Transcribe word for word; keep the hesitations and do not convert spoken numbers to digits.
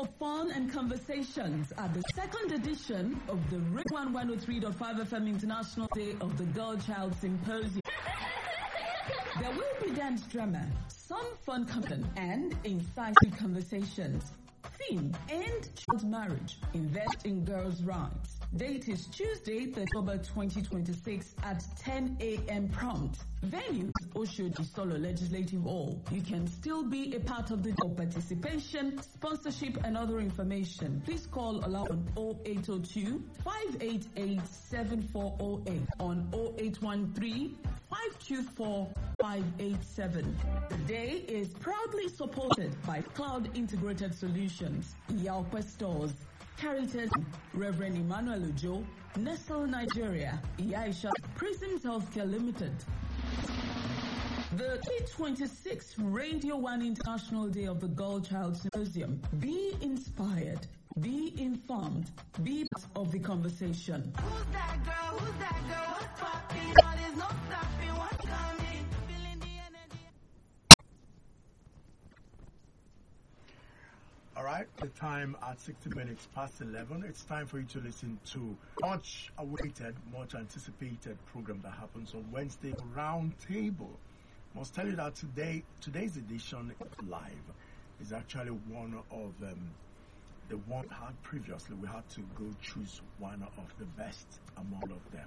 for fun and conversations at the second edition of the Red one oh three point five F M International Day of the Girl Child Symposium. There will be dance drama, some fun content, and insightful conversations. Theme: End Child Marriage. Invest in girls' rights. Date is Tuesday, third October twenty twenty-six at ten a.m. prompt. Venue: Oshodi Solo Legislative Hall. You can still be a part of the participation, sponsorship, and other information. Please call Ola on oh eight oh two, five eight eight, seven four oh eight on oh eight one three, five two four, five eight seven. The day is proudly supported by Cloud Integrated Solutions, Yaupa Stores, Caritas, Reverend Emmanuel Ojo, Nestle Nigeria, Yaisha, Prisms Healthcare Limited. The twenty twenty-six Radio one International Day of the Girl Child Symposium. Be inspired, be informed, be part of the conversation. Who's that girl? Who's that girl? What's popping? But there's no stopping. What's coming? Feeling the energy. All right, the time at sixty minutes past eleven. It's time for you to listen to much awaited, much anticipated program that happens on Wednesday, Round Table. I must tell you that today, today's edition live is actually one of um, the one we had previously. We had to go choose one of the best among all of them.